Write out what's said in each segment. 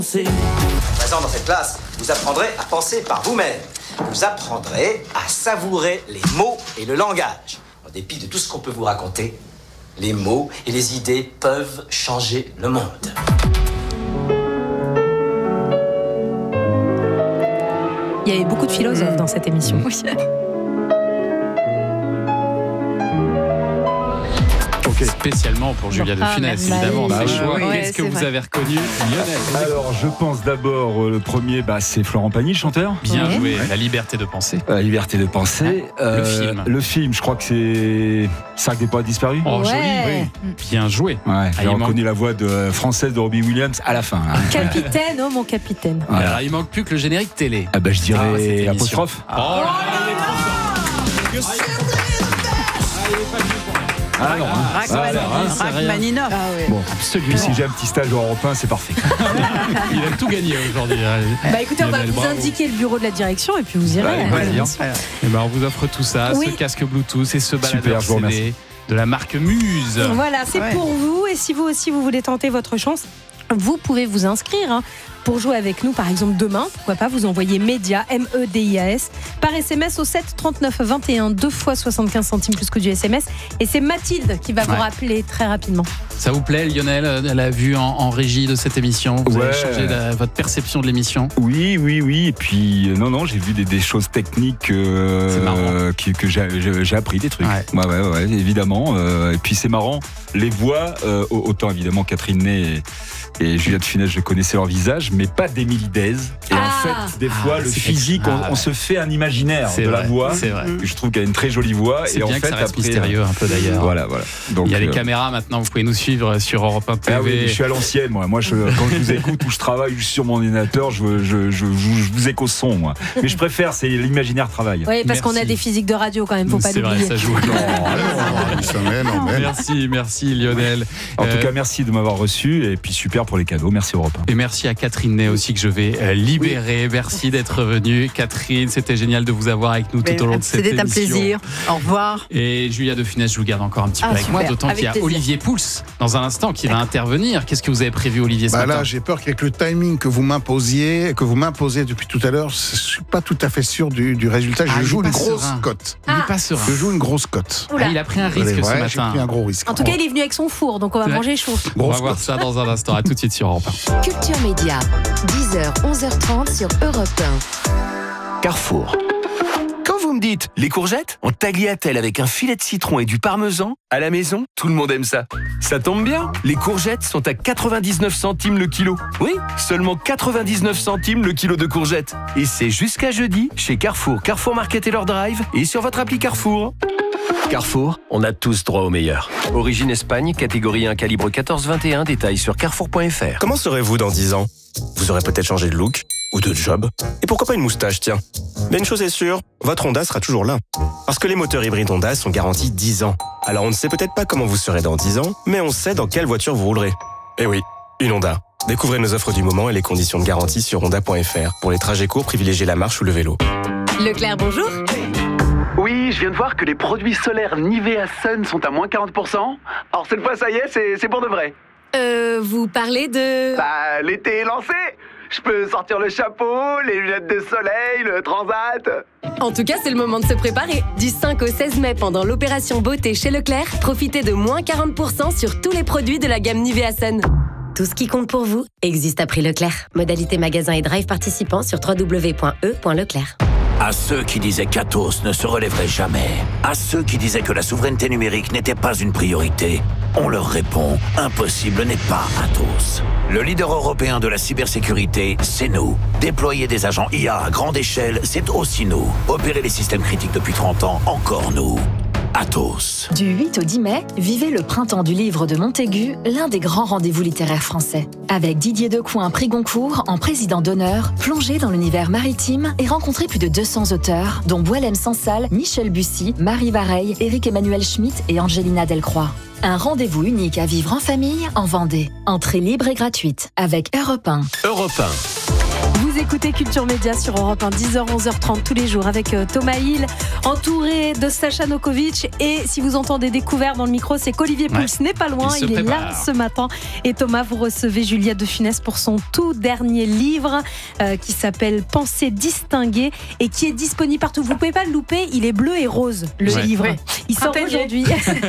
Présent dans cette classe, vous apprendrez à penser par vous-même. Vous apprendrez à savourer les mots et le langage. En dépit de tout ce qu'on peut vous raconter, les mots et les idées peuvent changer le monde. Il y avait beaucoup de philosophes dans cette émission. Oui. Spécialement pour Julia de Funès, évidemment. Bah, C'est choix. ouais, Qu'est-ce que c'est vous vrai. avez reconnu, Lionel? Alors, je pense d'abord, le premier, c'est Florent Pagny, le chanteur. Bien Ouais. joué, la liberté de penser. La liberté de penser. Le film. Le film, je crois que c'est Cirque des poètes disparus. Oh, Ouais. joli, bien joué. Ouais, j'ai il reconnu la voix française de Robbie Williams à la fin. Hein. Capitaine, oh mon capitaine. Voilà. Alors, il manque plus que le générique télé. Ah bah, je cette dirais émission. apostrophe. Oh là là. Ah non, hein. Rachmaninoff. Ah ouais. Bon, Absolument. puis si j'ai un petit stage au Europe 1, c'est parfait. Il a tout gagné aujourd'hui. Bah écoutez, on va Lionel, vous bravo. indiquer le bureau de la direction et puis vous irez. Ouais, vas-y, hein. Eh ben, on vous offre tout ça, Oui. ce casque Bluetooth et ce Super, baladeur je vous remercie. CD de la marque Muse. Voilà, c'est Ouais. pour vous. Et si vous aussi vous voulez tenter votre chance, vous pouvez vous inscrire pour jouer avec nous, par exemple demain. Pourquoi pas, vous envoyez MEDIAS, MEDIAS, par SMS au 7 39 21, 2 fois 75 centimes plus que du SMS. Et c'est Mathilde qui va vous Ouais. rappeler très rapidement. Ça vous plaît, Lionel, la vue en régie de cette émission? Vous avez Ouais. changé votre perception de l'émission? Oui. Et puis, non, j'ai vu des choses techniques C'est marrant. que j'ai appris des trucs. Ouais, évidemment. Et puis, c'est marrant. Les voix, autant évidemment Catherine Ney et Juliette Funès, je connaissais leur visage, mais pas d'Émilie Dez. Et en fait, des fois, le c'est physique, quelque- on se fait un imaginaire C'est de la vrai, voix. c'est vrai. Je trouve qu'elle a une très jolie voix. C'est et en bien fait, que ça reste après, mystérieux un peu d'ailleurs. Voilà. Donc, Il y a les caméras maintenant, vous pouvez nous suivre sur Europe 1 TV. Ah oui, je suis à l'ancienne, moi. Quand je vous écoute ou je travaille sur mon ordinateur, je vous écho son, moi. Mais je préfère, c'est l'imaginaire travail. Oui, parce qu'on a Merci. des physiques de radio quand même, faut pas C'est vrai, l'oublier. ça joue. Merci Lionel. En tout cas, merci de m'avoir reçu et puis super pour les cadeaux. Merci Europe 1. Et merci à Catherine Ney aussi que je vais libérer. Merci d'être venue. Catherine, c'était génial de vous avoir avec nous tout au long de cette émission. C'était un plaisir. Au revoir. Et Julia de Funès, je vous garde encore un petit peu avec moi, super. d'autant Avec qu'il y a plaisir. Olivier Pouls dans un instant qui va intervenir. Qu'est-ce que vous avez prévu, Olivier, ce matin? Là, j'ai peur qu'avec le timing que vous m'imposez depuis tout à l'heure, je suis pas tout à fait sûr du résultat. Ah, Je il joue est une pas grosse serein. cote. Il n'est pas serein. Je joue une grosse cote. Oula. Il a pris un risque ce Ouais, j'ai matin. pris un gros risque. En tout cas, il est venu avec son four, donc on va Ouais. manger chaud. On va Grosse voir cote. ça dans un instant. À tout de suite sur Europe 1. Culture Média, 10h, 11h30 sur Europe 1. Carrefour. Quand vous me dites les courgettes en tagliatelle avec un filet de citron et du parmesan, à la maison, tout le monde aime ça. Ça tombe bien, les courgettes sont à 99 centimes le kilo. Oui, seulement 99 centimes le kilo de courgettes. Et c'est jusqu'à jeudi chez Carrefour, Carrefour Market et leur drive et sur votre appli Carrefour. Carrefour, on a tous droit au meilleur. Origine Espagne, catégorie 1, calibre 14-21, détails sur carrefour.fr. Comment serez-vous dans 10 ans? Vous aurez peut-être changé de look ou de job. Et pourquoi pas une moustache, tiens? Mais une chose est sûre, votre Honda sera toujours là. Parce que les moteurs hybrides Honda sont garantis 10 ans. Alors on ne sait peut-être pas comment vous serez dans 10 ans, mais on sait dans quelle voiture vous roulerez. Eh oui, une Honda. Découvrez nos offres du moment et les conditions de garantie sur honda.fr. Pour les trajets courts, privilégiez la marche ou le vélo. Leclerc, bonjour. Oui, je viens de voir que les produits solaires Nivea Sun sont à moins 40%. Alors cette fois, ça y est, c'est pour de vrai. Vous parlez de... Bah, l'été est lancé. Je peux sortir le chapeau, les lunettes de soleil, le transat. En tout cas, c'est le moment de se préparer. Du 5 au 16 mai, pendant l'opération beauté chez Leclerc, profitez de moins 40% sur tous les produits de la gamme Nivea Sun. Tout ce qui compte pour vous existe à prix Leclerc. Modalité magasin et drive participants sur www.e.leclerc. À ceux qui disaient qu'Atos ne se relèverait jamais, à ceux qui disaient que la souveraineté numérique n'était pas une priorité, on leur répond, impossible n'est pas Atos. Le leader européen de la cybersécurité, c'est nous. Déployer des agents IA à grande échelle, c'est aussi nous. Opérer les systèmes critiques depuis 30 ans, encore nous. Atos. Du 8 au 10 mai, vivez le printemps du livre de Montaigu, l'un des grands rendez-vous littéraires français. Avec Didier Decoing, prix Goncourt, en président d'honneur, plongez dans l'univers maritime et rencontrez plus de 200 auteurs, dont Boualem Sansal, Michel Bussy, Marie Vareille, Éric-Emmanuel Schmitt et Angelina Delcroix. Un rendez-vous unique à vivre en famille, en Vendée. Entrée libre et gratuite, avec Europe 1. Europe 1. Vous Vous écoutez Culture Média sur Europe 1, 10h, 11h30 tous les jours avec Thomas Hill, entouré de Sacha Nokovic. Et si vous entendez des couverts dans le micro, c'est qu'Olivier Pouls n'est pas loin. Il est là ce matin. Et Thomas, vous recevez Juliette de Funès pour son tout dernier livre qui s'appelle Pensée distinguée et qui est disponible partout. Vous ne pouvez pas le louper, il est bleu et rose, le livre. Ouais. Il sort aujourd'hui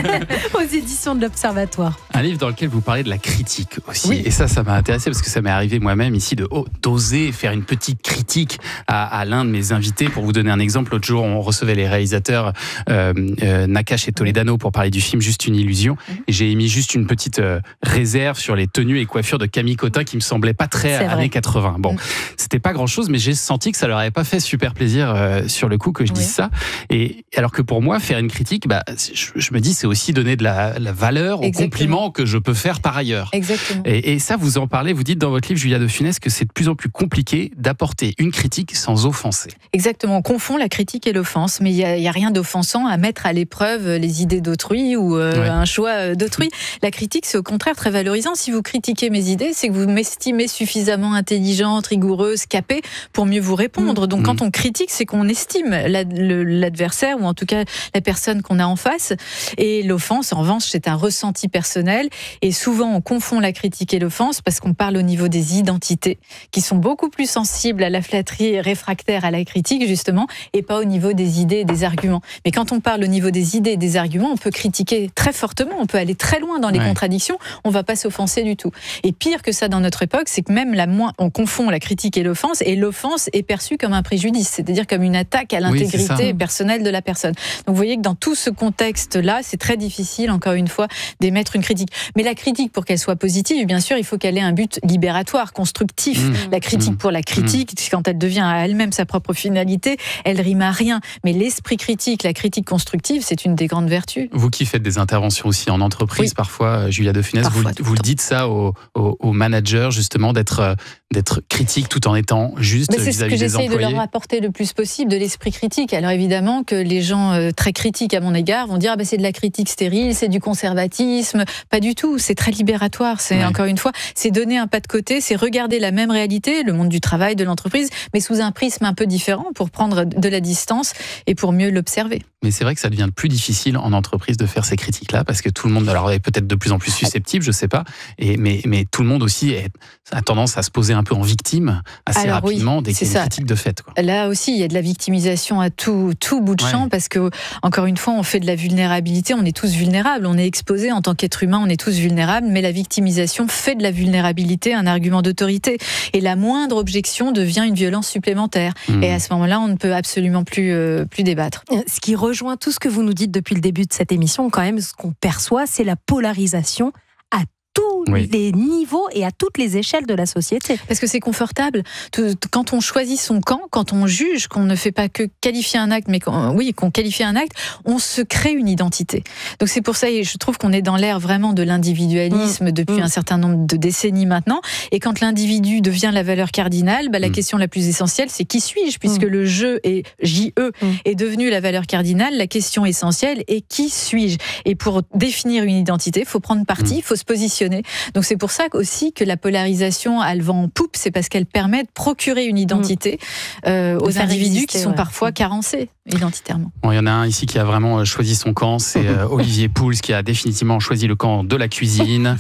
aux éditions de l'Observatoire. Un livre dans lequel vous parlez de la critique aussi. Oui. Et ça m'a intéressé parce que ça m'est arrivé moi-même ici d'oser faire une petite critique à l'un de mes invités. Pour vous donner un exemple, l'autre jour, on recevait les réalisateurs Nakache et Toledano pour parler du film Juste une illusion. Et j'ai émis juste une petite réserve sur les tenues et coiffures de Camille Cotin qui me semblait pas très années 80. Bon, c'était pas grand-chose, mais j'ai senti que ça leur avait pas fait super plaisir sur le coup que je dise ça. Et alors que pour moi, faire une critique, je me dis, c'est aussi donner de la valeur aux compliments que je peux faire par ailleurs. Exactement. Et ça, vous en parlez, vous dites dans votre livre, Julia de Funès, que c'est de plus en plus compliqué d'apporter une critique sans offenser. Exactement, on confond la critique et l'offense, mais il n'y a rien d'offensant à mettre à l'épreuve les idées d'autrui ou un choix d'autrui. La critique, c'est au contraire très valorisant. Si vous critiquez mes idées, c'est que vous m'estimez suffisamment intelligente, rigoureuse, capée pour mieux vous répondre. Donc quand on critique, c'est qu'on estime l'adversaire ou en tout cas la personne qu'on a en face. Et l'offense, en revanche, c'est un ressenti personnel. Et souvent, on confond la critique et l'offense parce qu'on parle au niveau des identités qui sont beaucoup plus sensibles à la flatterie et réfractaires à la critique, justement, et pas au niveau des idées et des arguments. Mais quand on parle au niveau des idées et des arguments, on peut critiquer très fortement, on peut aller très loin dans les contradictions, on va pas s'offenser du tout. Et pire que ça dans notre époque, c'est que même on confond la critique et l'offense est perçue comme un préjudice, c'est-à-dire comme une attaque à l'intégrité personnelle de la personne. Donc vous voyez que dans tout ce contexte-là, c'est très difficile, encore une fois, d'émettre une critique. Mais la critique, pour qu'elle soit positive, bien sûr, il faut qu'elle ait un but libératoire, constructif. La critique pour la critique, quand elle devient à elle-même sa propre finalité, elle rime à rien. Mais l'esprit critique, la critique constructive, c'est une des grandes vertus. Vous qui faites des interventions aussi en entreprise, parfois, Julia de Funès, vous le dites ça aux managers, justement, d'être critique tout en étant juste vis-à-vis des employés. C'est ce que j'essaye de leur apporter le plus possible, de l'esprit critique. Alors évidemment que les gens très critiques à mon égard vont dire c'est de la critique stérile, c'est du conservatisme. Pas du tout, c'est très libératoire. C'est encore une fois, c'est donner un pas de côté, c'est regarder la même réalité, le monde du travail, de l'entreprise, mais sous un prisme un peu différent pour prendre de la distance et pour mieux l'observer. Mais c'est vrai que ça devient plus difficile en entreprise de faire ces critiques-là parce que tout le monde est peut-être de plus en plus susceptible, je sais pas. Mais tout le monde aussi a tendance à se poser un peu en victime assez rapidement dès qu'il y a une critique de fait. Là aussi, il y a de la victimisation à tout bout de champ parce que, encore une fois, on fait de la vulnérabilité. On est tous vulnérables. On est exposés en tant qu'être humain. On est tous vulnérables. Mais la victimisation fait de la vulnérabilité un argument d'autorité. Et la moindre objection devient une violence supplémentaire. Et à ce moment-là, on ne peut absolument plus débattre. Ce qui rejoint tout ce que vous nous dites depuis le début de cette émission, quand même, ce qu'on perçoit, c'est la polarisation à tous les niveaux et à toutes les échelles de la société. Parce que c'est confortable. Quand on choisit son camp, quand on juge, qu'on ne fait pas que qualifier un acte, mais qu'on qualifie un acte, on se crée une identité. Donc c'est pour ça, et je trouve qu'on est dans l'ère vraiment de l'individualisme depuis un certain nombre de décennies maintenant. Et quand l'individu devient la valeur cardinale, la question la plus essentielle, c'est qui suis-je ? Puisque le je et JE est devenu la valeur cardinale, la question essentielle est qui suis-je ? Et pour définir une identité, il faut prendre parti, il faut se positionner. Donc c'est pour ça aussi que la polarisation a le vent en poupe, c'est parce qu'elle permet de procurer une identité aux individus qui sont parfois carencés identitairement. Bon, il y en a un ici qui a vraiment choisi son camp, c'est Olivier Pouls qui a définitivement choisi le camp de la cuisine.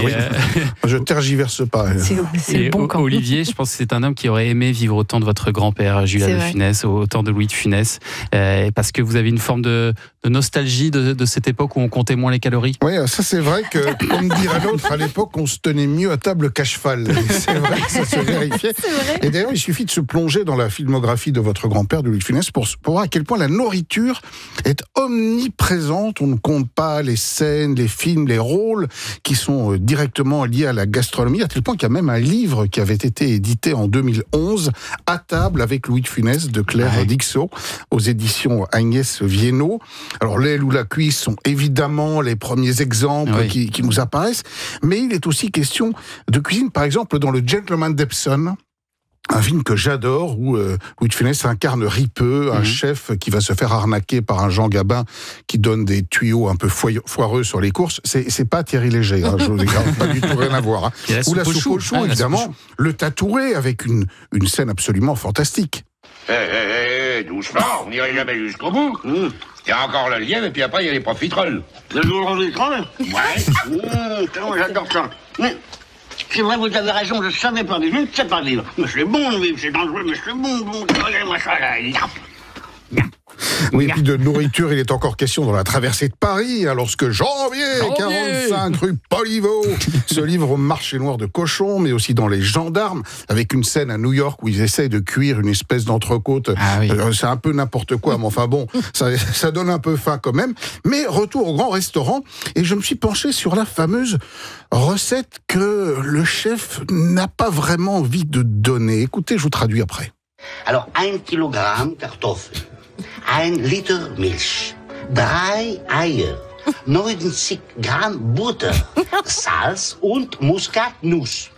Je tergiverse pas. C'est le bon camp. Olivier, je pense que c'est un homme qui aurait aimé vivre autant de votre grand-père, Julia de Funès, autant de Louis de Funès, parce que vous avez une forme de nostalgie de cette époque où on comptait moins les calories. Oui, ça c'est vrai que, comme dirait l'autre, à l'époque, on se tenait mieux à table qu'à cheval. C'est vrai que ça se vérifiait. Et d'ailleurs, il suffit de se plonger dans la filmographie de votre grand-père, de Louis de Funès, pour voir à quel point la nourriture est omniprésente. On ne compte pas les scènes, les films, les rôles qui sont directement liés à la gastronomie, à tel point qu'il y a même un livre qui avait été édité en 2011, À table avec Louis de Funès, de Claire Dixot, aux éditions Agnès Viennot. Alors, l'aile ou la cuisse sont évidemment les premiers exemples qui nous apparaissent, mais il est aussi question de cuisine, par exemple, dans le Gentleman d'Epsom. un film que j'adore où Louis de Funès incarne Ripeux, un chef qui va se faire arnaquer par un Jean Gabin qui donne des tuyaux un peu foireux sur les courses. C'est pas Thierry Léger, je vous déclare, pas du tout rien à voir. Ou la soupe au chou, évidemment, le Tatoué avec une scène absolument fantastique. Doucement, on n'irait jamais jusqu'au bout. Il y a encore le lièvre et puis après il y a les profiteroles. Le profiterole ? Ouais. J'adore ça. Mais c'est vrai, vous avez raison, je savais pas vivre, je ne sais pas vivre. Mais c'est bon de vivre, c'est dangereux, mais c'est bon. Regardez-moi ça là. Oui, et puis de nourriture, il est encore question dans la traversée de Paris, lorsque Janvier 45 rue Poliveau se livre au marché noir de cochons, mais aussi dans Les Gendarmes, avec une scène à New York où ils essayent de cuire une espèce d'entrecôte. C'est un peu n'importe quoi, mais enfin bon, ça donne un peu faim quand même. Mais retour au grand restaurant, et je me suis penché sur la fameuse recette que le chef n'a pas vraiment envie de donner. Écoutez, je vous traduis après. Alors, 1 kilogramme Kartoffeln, 1 Liter Milch, 3 Eier, 90 Gramm Butter, Salz und Muskatnuss.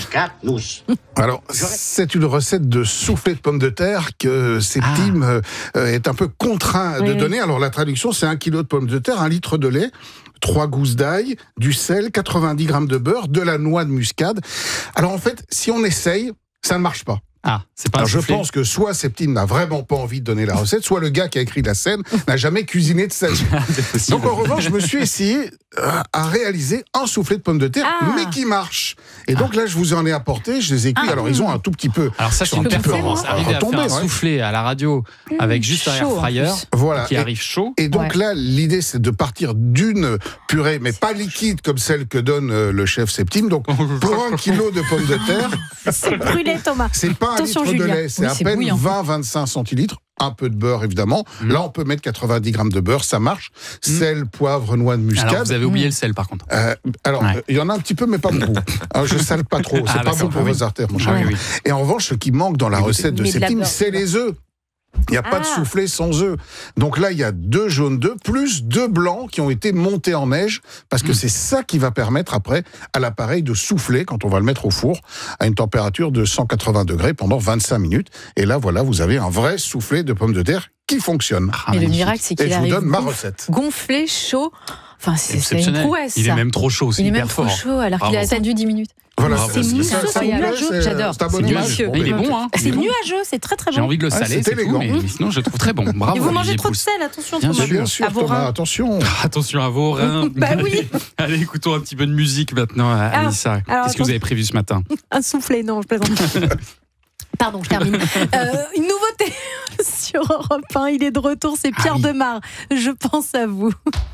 Alors, c'est une recette de soufflé de pommes de terre que Septime est un peu contraint de donner. Alors, la traduction, c'est 1 kilo de pommes de terre, 1 litre de lait, 3 gousses d'ail, du sel, 90 grammes de beurre, de la noix de muscade. Alors, en fait, si on essaye, ça ne marche pas. C'est pas. Alors je pense que soit Septime n'a vraiment pas envie de donner la recette, soit le gars qui a écrit la scène n'a jamais cuisiné de sa vie. Donc en revanche, je me suis essayé à réaliser un soufflé de pommes de terre, mais qui marche. Et donc là, je vous en ai apporté, je les ai écrits. Alors ils ont un tout petit peu. Alors ça, c'est une performance. Arriver à faire un soufflé à la radio avec juste un air fryer qui arrive chaud. Et donc là, l'idée, c'est de partir d'une purée, mais pas liquide comme celle que donne le chef Septime. Donc pour 1 kilo de pommes de terre, c'est brûlé, Thomas. C'est pas Attention, 1 litre Julien. de lait, c'est à peine 20-25 centilitres. Un peu de beurre, évidemment. Là, on peut mettre 90 grammes de beurre, ça marche. Sel, poivre, noix de muscade. Alors, vous avez oublié le sel, par contre. Il y en a un petit peu, mais pas beaucoup. Alors, je sale pas trop, c'est pas bon pour vos artères, mon cher. Et en revanche, ce qui manque dans la recette de Septime, c'est les œufs. Il n'y a pas de soufflé sans œufs. Donc là, il y a 2 jaunes d'œufs, plus 2 blancs qui ont été montés en neige, parce que c'est ça qui va permettre après à l'appareil de souffler, quand on va le mettre au four, à une température de 180 degrés pendant 25 minutes. Et là, voilà, vous avez un vrai soufflé de pommes de terre qui fonctionne. Et le miracle, c'est qu'il arrive je vous donne ma recette. Gonflé, chaud. Enfin, c'est une prouesse. Il est même trop chaud, c'est hyper fort. Il est même trop chaud, alors qu'il a attendu 10 minutes. Voilà, c'est nuageux, j'adore. Il est bon, hein. C'est nuageux, c'est très très bon. J'ai envie de le saler, c'est tout, mais sinon je le trouve très bon. Bravo. Et vous mangez trop de sel, attention Thomas. Bien sûr, Thomas, attention. Attention à vos reins. Bah oui. Allez, écoutons un petit peu de musique maintenant, Alissa. Qu'est-ce que vous avez prévu ce matin? Un soufflé, non, je plaisante. Pardon, je termine. Une nouveauté sur Europe 1, il est de retour, c'est Pierre Demar. Je pense à vous.